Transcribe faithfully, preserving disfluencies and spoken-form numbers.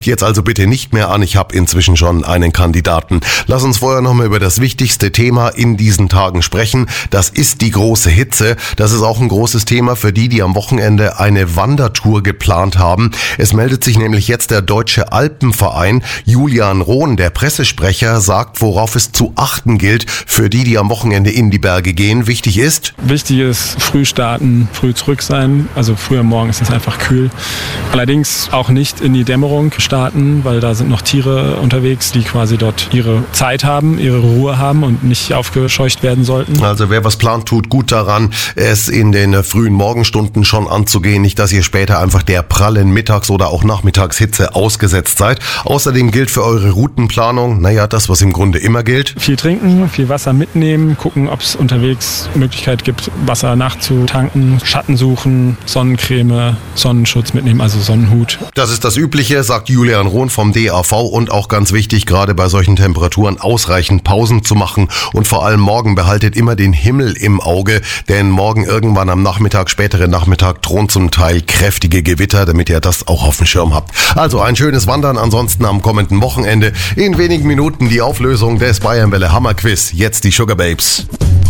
Jetzt also bitte nicht mehr an, ich habe inzwischen schon einen Kandidaten. Lass uns vorher nochmal über das wichtigste Thema in diesen Tagen sprechen. Das ist die große Hitze. Das ist auch ein großes Thema für die, die am Wochenende eine Wandertour geplant haben. Es meldet sich nämlich jetzt der Deutsche Alpenverein. Julian Rohn, der Pressesprecher, sagt, worauf es zu achten gilt für die, die am Wochenende in die Berge gehen. Wichtig ist? Wichtig ist, früh starten, früh zurück sein. Also früh am Morgen ist es einfach kühl. Allerdings auch nicht in die Dämmerung starten, weil da sind noch Tiere unterwegs, die quasi dort ihre Zeit haben, ihre Ruhe haben und nicht aufgescheucht werden sollten. Also wer was plant, tut gut daran, es in den frühen Morgenstunden schon anzugehen, nicht dass ihr später einfach der prallen Mittags- oder auch Nachmittagshitze ausgesetzt seid. Außerdem gilt für eure Routenplanung, naja, das, was im Grunde immer gilt. Viel trinken, viel Wasser mitnehmen, gucken, ob es unterwegs Möglichkeit gibt, Wasser nachzutanken, Schatten suchen, Sonnencreme, Sonnenschutz mitnehmen, also Sonnenhut. Das ist das Übliche, sagt Julian Rohn vom D A V, und auch ganz wichtig, gerade bei solchen Temperaturen ausreichend Pausen zu machen, und vor allem morgen behaltet immer den Himmel im Auge, denn morgen irgendwann am Nachmittag, späteren Nachmittag drohen zum Teil kräftige Gewitter, damit ihr das auch auf dem Schirm habt. Also ein schönes Wandern ansonsten am kommenden Wochenende. In wenigen Minuten die Auflösung des Bayernwelle Hammerquiz. Jetzt die Sugar Babes.